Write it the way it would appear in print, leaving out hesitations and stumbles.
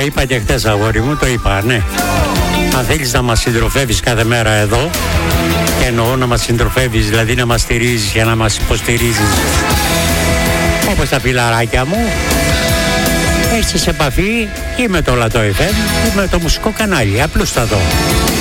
είπα και χτες, αγόρι μου, το είπα, ναι. Αν θέλεις να μας συντροφεύεις κάθε μέρα εδώ, και εννοώ να μας συντροφεύεις, δηλαδή να μας στηρίζεις και να μας υποστηρίζεις όπως τα φιλαράκια μου, έρθεις σε επαφή ή με το Λατό FM ή με το μουσικό κανάλι, απλούστατο.